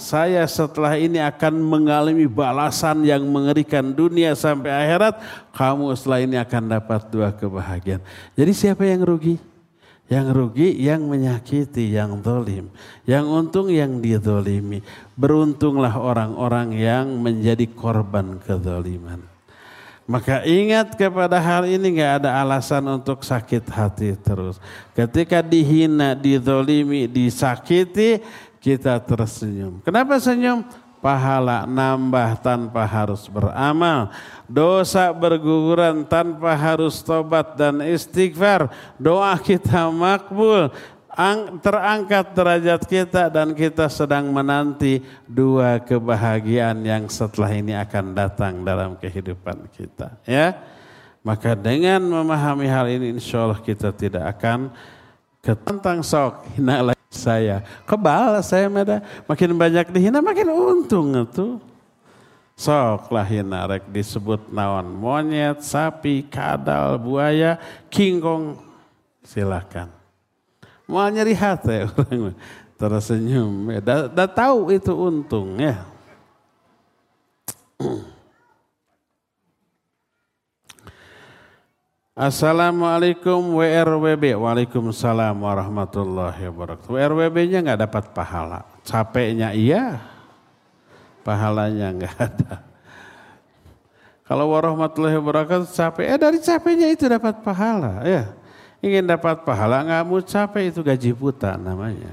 saya setelah ini akan mengalami balasan yang mengerikan dunia sampai akhirat. Kamu setelah ini akan dapat 2 kebahagiaan. Jadi siapa yang rugi? Yang rugi yang menyakiti, yang zalim. Yang untung yang dizalimi. Beruntunglah orang-orang yang menjadi korban kezaliman. Maka ingat kepada hal ini, gak ada alasan untuk sakit hati terus. Ketika dihina, dizalimi, disakiti, kita tersenyum. Kenapa senyum? Pahala nambah tanpa harus beramal. Dosa berguguran tanpa harus tobat dan istighfar. Doa kita makbul. Terangkat derajat kita dan kita sedang menanti 2 kebahagiaan yang setelah ini akan datang dalam kehidupan kita. Ya, maka dengan memahami hal ini insya Allah kita tidak akan ketentang sok hina lagi saya. Kebal saya meda, makin banyak dihina makin untung itu. Sok lah hina rek disebut naon monyet, sapi, kadal, buaya, kingkong, silakan. Mau nyeri hati orang tersenyum, dah tahu itu untung ya. Assalamualaikum WRWB. Waalaikumsalam warahmatullahi wabarakatuh. WRWB-nya nggak dapat pahala, capeknya iya, pahalanya nggak ada. Kalau warahmatullahi wabarakatuh capek, dari capeknya itu dapat pahala ya. Ingin dapat pahala nggak mau capek, itu gaji buta namanya.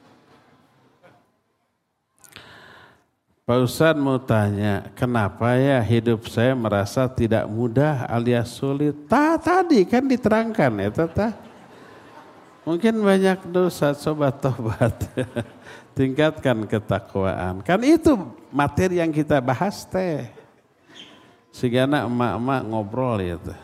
Pak Ustadz mau tanya, kenapa ya hidup saya merasa tidak mudah alias sulit? Tadi kan diterangkan ya Tata. Mungkin banyak dosa, coba tobat. Tingkatkan ketakwaan. Kan itu materi yang kita bahas teh. Sigana emak-emak ngobrol ya teh.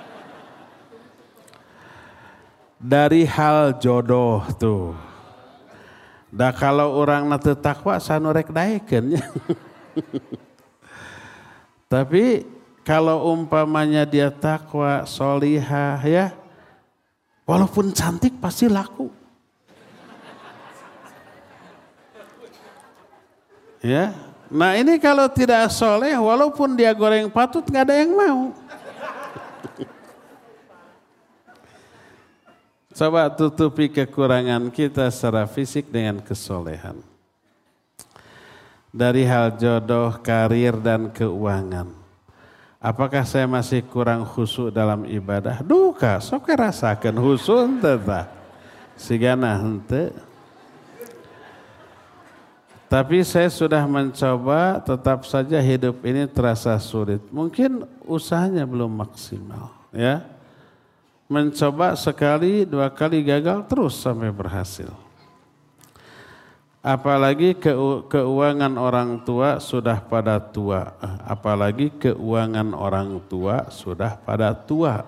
Dari hal jodoh tuh. Dah kalau orang nate takwa sanurek daekeun. Tapi kalau umpamanya dia takwa, solihah ya, walaupun cantik pasti laku. Ya, nah ini kalau tidak soleh, walaupun dia goreng patut nggak ada yang mau. Coba tutupi kekurangan kita secara fisik dengan kesolehan. Dari hal jodoh, karir, dan keuangan. Apakah saya masih kurang khusyuk dalam ibadah? Duka, sok rasakan khusyuk teh. Sigana henteu. Tapi saya sudah mencoba, tetap saja hidup ini terasa sulit. Mungkin usahanya belum maksimal, ya. Mencoba sekali, 2 kali gagal terus sampai berhasil. Apalagi keuangan orang tua sudah pada tua. Apalagi keuangan orang tua sudah pada tua.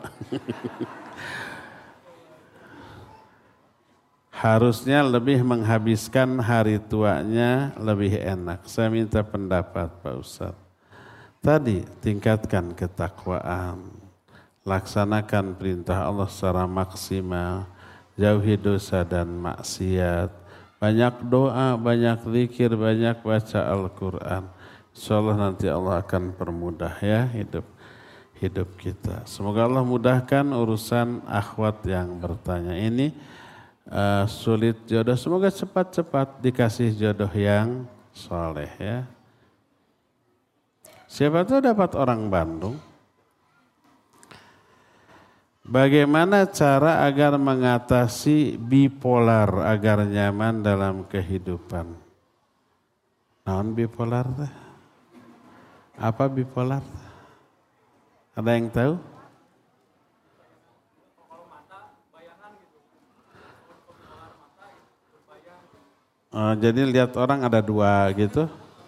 Harusnya lebih menghabiskan hari tuanya lebih enak. Saya minta pendapat Pak Ustadz. Tadi tingkatkan ketakwaan. Laksanakan perintah Allah secara maksimal, jauhi dosa dan maksiat, banyak doa, banyak zikir, banyak baca Al-Quran. Insyaallah nanti Allah akan permudah ya hidup kita. Semoga Allah mudahkan urusan akhwat yang bertanya ini. Sulit jodoh, semoga cepat-cepat dikasih jodoh yang soleh ya. Siapa tahu dapat orang Bandung. Bagaimana cara agar mengatasi bipolar agar nyaman dalam kehidupan? Naon bipolar teh? Apa bipolar? Ada yang tahu? Jadi lihat orang ada 2 gitu.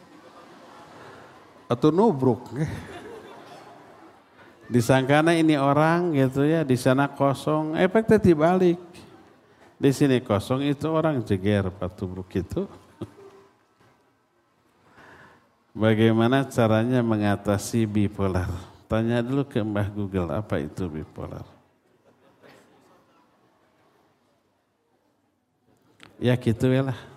Atau nubruk. Disangkana ini orang gitu ya, di sana kosong, efeknya dibalik. Di sini kosong, itu orang jeger patubruk itu. Bagaimana caranya mengatasi bipolar? Tanya dulu ke Mbah Google, apa itu bipolar? Ya gitu ya lah.